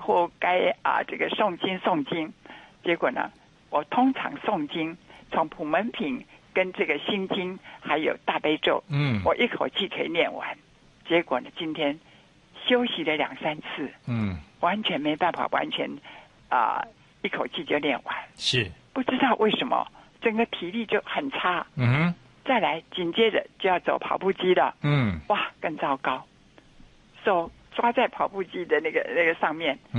后该这个诵经，结果呢，我通常诵经从普门品跟这个心经还有大悲咒，我一口气可以念完。结果呢，今天休息了2-3次，完全没办法完全一口气就念完， 是不知道为什么整个体力就很差。再来紧接着就要走跑步机了，哇，更糟糕，手抓在跑步机的那个上面，